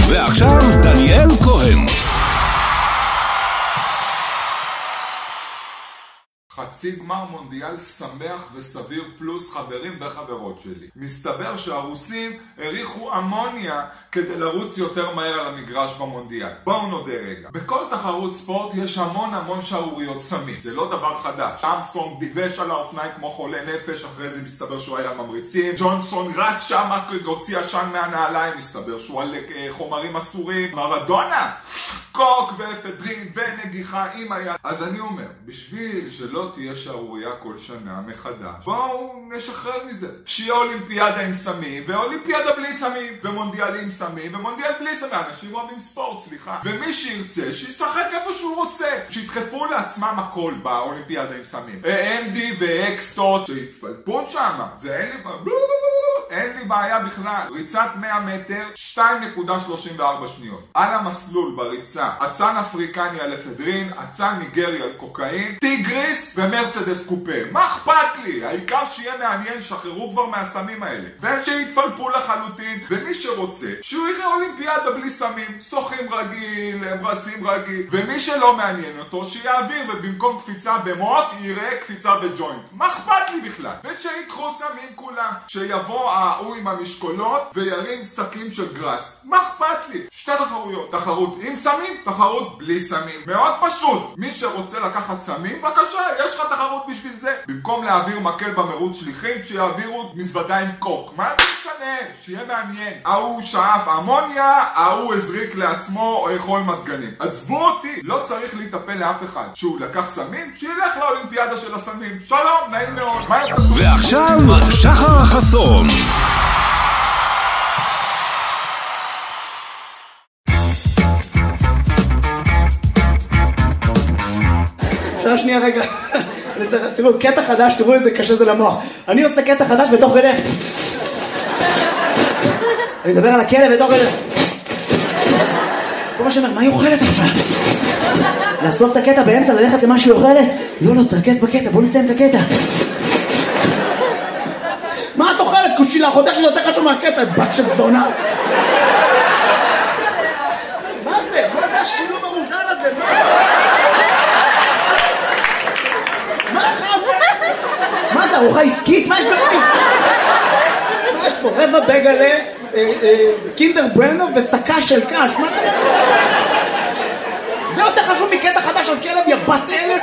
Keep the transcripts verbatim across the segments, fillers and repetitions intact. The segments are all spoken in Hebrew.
ועכשיו דניאל כהן. חצי גמר מונדיאל שמח וסביר פלוס חברים וחברות שלי. מסתבר שהרוסים הריחו אמוניה כדי לרוץ יותר מהר על המגרש במונדיאל. בואו נודה רגע. בכל תחרות ספורט יש המון המון שערוריות סמים. זה לא דבר חדש. אמסטרונג דיבש על האופניים כמו חולה נפש, אחרי זה מסתבר שהוא היה ממריצים. ג'ונסון רץ שם, הוציא עשן מהנעליים, מסתבר שהוא על חומרים אסורים. מרדונה, קוק ואפדרין ונגיחה עם היד. אז אני אומר, בשביל שלא תהיה שערוריה כל שנה מחדש, בואו נשחרר מזה. שיהיה אולימפיאדה עם סמים, ואולימפיאדה בלי סמים, ומונדיאל עם סמים, ומונדיאל בלי סמים. אנשים אוהבים ספורט, סליחה. ומי שירצה, שישחק איפה שהוא רוצה. שידחפו לעצמם הכל באולימפיאדה עם סמים. אם די ואקסטוט, שיתפלפו שם. זה אין לי... אין לי בעיה בכלל. ריצת מאה מטר, שתיים נקודה שלושים וארבע שניות. על המסלול בריצה, אצן אפריקני על אפדרין, אצן ניגרי על קוקאין, טיגריס ומרצדס קופה. מה אכפת לי? העיקר שיהיה מעניין, שחררו כבר מהסמים האלה. ושיתפלפו לחלוטין, ומי שרוצה, שהוא יראה אולימפיאדה בלי סמים, שוחים רגיל, הם רצים רגיל, ומי שלא מעניין אותו, שיעביר, ובמקום קפיצה במות, יראה קפיצה בג'וינט. מה אכפת לי בכלל? ושיקחו סמים כולם, שיבוא ההוא עם המשקולות וירים שקים של גרס. מה אכפת לי? שתי תחרויות. תחרות עם סמים, תחרות בלי סמים. מאוד פשוט. מי שרוצה לקחת סמים, בבקשה, יש לך תחרות בשביל זה. במקום להעביר מקל במרוץ שליחים, שיעבירו מזוודה עם קוק. מה זה משנה? שיהיה מעניין. ההוא שאף אמוניה, ההוא הזריק לעצמו או יכול מזגנים. עזבו אותי, לא צריך להיטפל לאף אחד. שהוא לקח סמים, שילך לאולימפיאדה של הסמים. שלום, נעים מאוד. ועכשיו, שחר החסון. שעה שנייה רגע, תראו, קטע חדש, תראו איזה קשה זה למוח. אני עושה קטע חדש בתוך כדי. אני מדבר על הכלב בתוך כדי. כל מה שאומר, מה היא אוכלת עכשיו? לאסוף את הקטע באמצע, ללכת למה שהיא אוכלת? לא, לא, תרכז בקטע, בוא נסיים את הקטע. מה את אוכלת? קושילה, חודש שזה יותר חשוב מהקטע, בת של זונה. מה זה? מה זה השילוב המוזר הזה? מה? מה זה, ארוחה עסקית? מה יש בפנים? מה יש פה? רבע בגלה, קינדר ברנו וסקה של קש. מה? זה יותר חשוב מקטע חדש על כלב, יא בת אלף.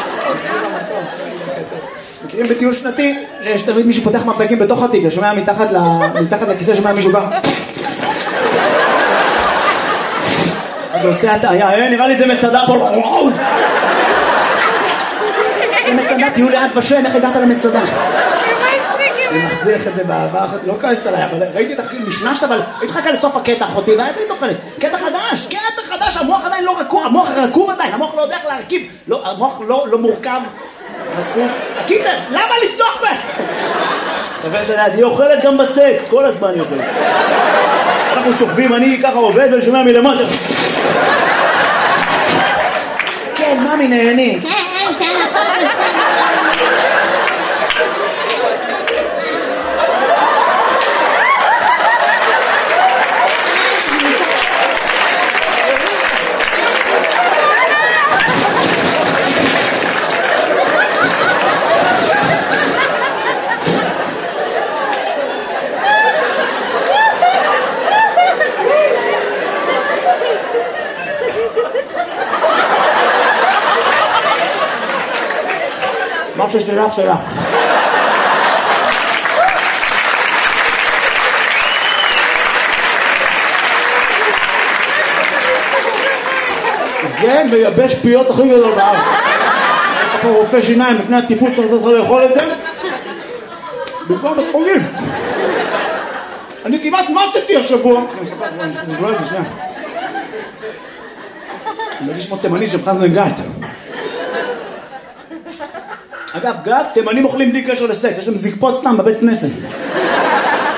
מכירים בטיול שנתי שיש תמיד מישהו פותח מפקים בתוך התיק, שומע מתחת לכיסא, שומע מישהו בא. אז הוא עושה הטעיה, נראה לי זה מצדה פה. וואו! זה מצדה, תהיו לאט בשם, איך הגעת למצדה? אני מחזיך את זה בעבר, לא כעסת עליי, אבל ראיתי את הכי משנשת, אבל התחכה לסוף הקטע אחותי, והייתי תוכלת, קטע חדש, קטע חדש, המוח עדיין לא רכוב, המוח רכוב עדיין, המוח לא יודע איך להרכיב, המוח לא מורכב, רכוב. הקיצר, למה לפתוח בה? חבר שלי, היא אוכלת גם בסקס, כל הזמן היא אוכלת. אנחנו שוכבים, אני ככה עובד ולשומע מלמטה. כן, ממי נהני. כן, כן, הכל בסדר. מה ששלך שלך. זה מייבש פיות הכי גדול בארץ. אתה פה רופא שיניים לפני הטיפול צריך לאכול את זה במקום בית חולים. אני כמעט מתתי השבוע. אני אספר את זה שנייה. אני מרגיש כמו תימני של חזן גת. אגב, גת, תימנים אוכלים בלי קשר לסקס, יש להם זקפות סתם בבית כנסת.